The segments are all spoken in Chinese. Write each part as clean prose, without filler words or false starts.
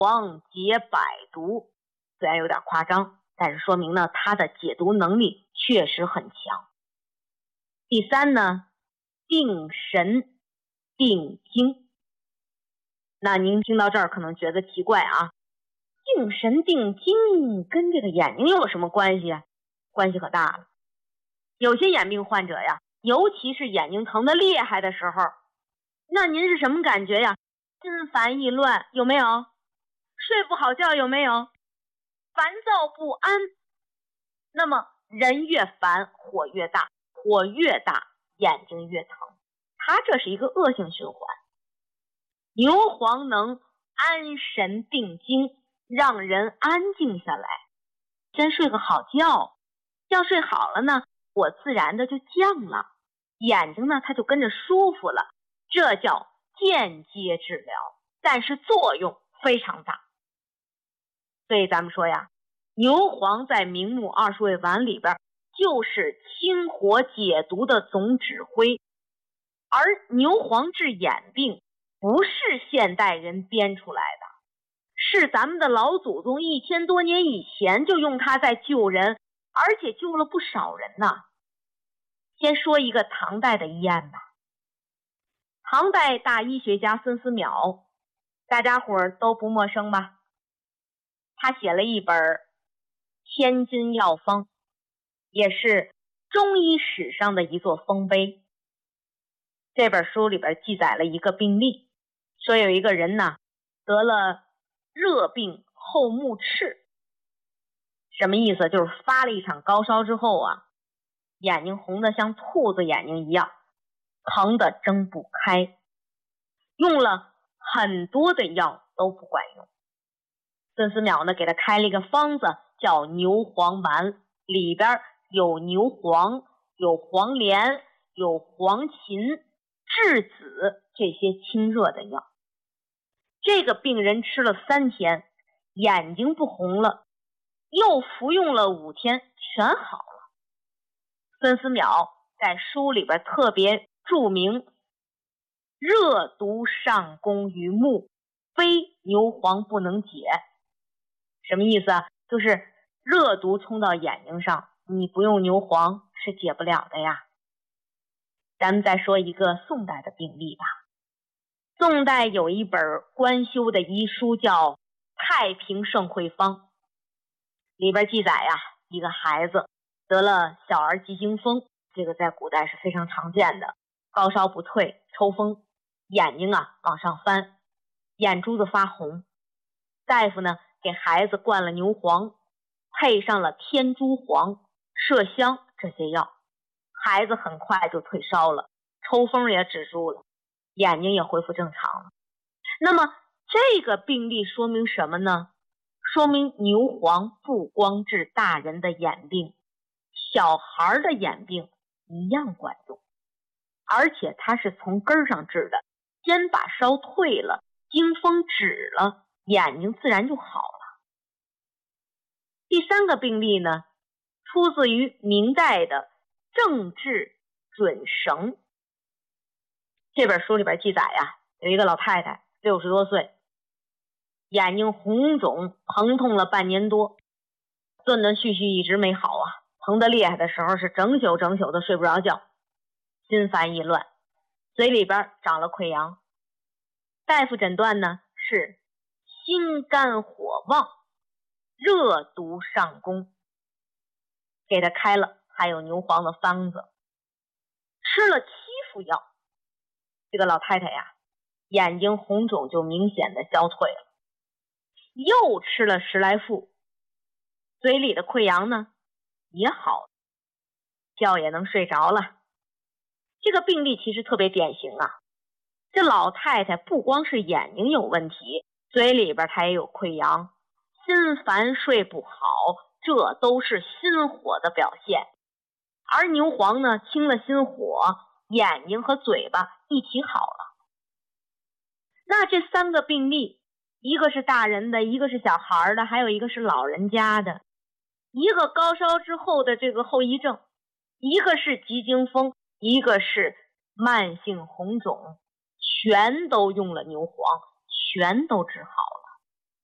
黄解百毒，虽然有点夸张，但是说明呢它的解毒能力确实很强。第三呢，定神定睛。那您听到这儿可能觉得奇怪啊，定神定睛跟这个眼睛有什么关系啊？关系可大了。有些眼病患者呀，尤其是眼睛疼得厉害的时候，那您是什么感觉呀？心烦意乱有没有？睡不好觉有没有？烦躁不安。那么人越烦，火越大，火越大，眼睛越疼，它这是一个恶性循环。牛黄能安神定睛，让人安静下来，先睡个好觉，觉睡好了呢，火自然的就降了，眼睛呢它就跟着舒服了，这叫间接治疗，但是作用非常大。所以咱们说呀，牛黄在明目20味丸里边就是清火解毒的总指挥，而牛黄治眼病不是现代人编出来的，是咱们的老祖宗1000多年以前就用它在救人，而且救了不少人呢。先说一个唐代的医案吧。唐代大医学家孙思邈，大家伙儿都不陌生吧？他写了一本《千金药方》，也是中医史上的一座丰碑。这本书里边记载了一个病例，说有一个人呢得了热病后目赤。什么意思？就是发了一场高烧之后啊，眼睛红得像兔子眼睛一样，疼得睁不开，用了很多的药都不管用。孙思邈呢给他开了一个方子叫牛黄丸，里边有牛黄，有黄连，有黄芩、栀子这些清热的药。这个病人吃了3天，眼睛不红了，又服用了5天，全好了。孙思邈在书里边特别注明，热毒上攻于目，非牛黄不能解。什么意思啊？就是热毒冲到眼睛上，你不用牛黄是解不了的呀。咱们再说一个宋代的病例吧。宋代有一本官修的医书叫《太平盛会方》，里边记载呀，一个孩子得了小儿急惊风，这个在古代是非常常见的，高烧不退，抽风，眼睛啊往上翻，眼珠子发红。大夫呢给孩子灌了牛黄，配上了天珠黄、麝香这些药，孩子很快就退烧了，抽风也止住了，眼睛也恢复正常了。那么这个病例说明什么呢？说明牛黄不光治大人的眼病，小孩的眼病一样管用，而且它是从根上治的，先把烧退了，惊风止了，眼睛自然就好了。第3个病例呢，出自于明代的正治准绳。这本书里边记载呀，有一个老太太60多岁，眼睛红肿疼痛了半年多，断断续续一直没好啊，疼得厉害的时候是整宿的睡不着觉，心烦意乱，嘴里边长了溃疡。大夫诊断呢是心肝火旺，热毒上攻，给他开了还有牛黄的方子，吃了7副药，这个老太太呀，眼睛红肿就明显的消退了，又吃了10来副，嘴里的溃疡呢也好了，觉也能睡着了。这个病例其实特别典型啊，这老太太不光是眼睛有问题，嘴里边她也有溃疡，心烦睡不好，这都是心火的表现。而牛黄呢清了心火，眼睛和嘴巴一起好了。那这3个病例，一个是大人的，一个是小孩的，还有一个是老人家的，一个高烧之后的这个后遗症，一个是急惊风，一个是慢性红肿，全都用了牛黄，全都治好了。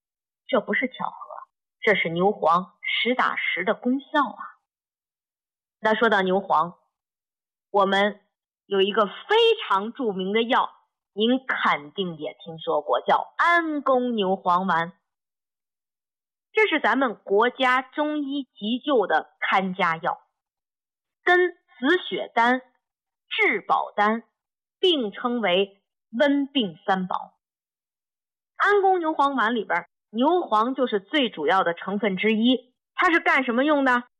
这不是巧合，这是牛黄实打实的功效啊。那说到牛黄，我们有一个非常著名的药，您肯定也听说过，叫安宫牛黄丸。这是咱们国家中医急救的看家药，跟紫雪丹、治保丹并称为温病三宝。安宫牛黄丸里边，牛黄就是最主要的成分之一，它是干什么用的？